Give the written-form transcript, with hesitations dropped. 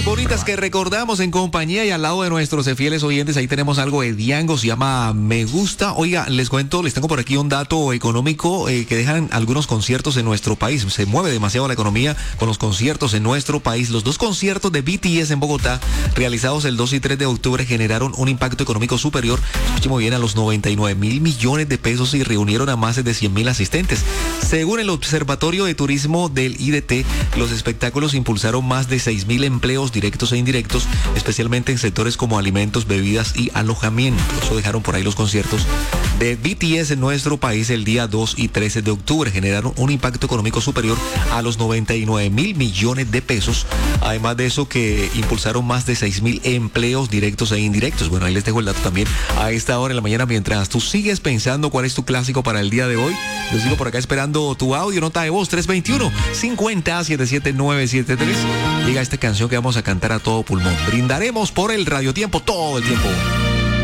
canciones bonitas que recordamos en compañía y al lado de nuestros fieles oyentes. Ahí tenemos algo de Django, se llama Me Gusta. Oiga, les cuento, les tengo por aquí un dato económico que dejan algunos conciertos en nuestro país. Se mueve demasiado la economía con los conciertos en nuestro país. Los dos conciertos de BTS en Bogotá, realizados el 2 y 3 de octubre, generaron un impacto económico superior, escuchen muy bien, a los 99.000 millones de pesos y reunieron a más de 100.000 asistentes. Según el Observatorio de Turismo del IDT, los espectáculos impulsaron más de 6.000 empleos directos e indirectos, especialmente en sectores como alimentos, bebidas y alojamiento. Eso dejaron por ahí los conciertos de BTS en nuestro país el día 2 y 13 de octubre. Generaron un impacto económico superior a los 99.000 millones de pesos. Además de eso, que impulsaron más de 6.000 empleos directos e indirectos. Bueno, ahí les dejo el dato también a esta hora en la mañana. Mientras tú sigues pensando cuál es tu clásico para el día de hoy, yo sigo por acá esperando tu audio, nota de voz, 321-50-77973. Llega esta canción que vamos a cantar a todo pulmón. Brindaremos por el radiotiempo todo el tiempo.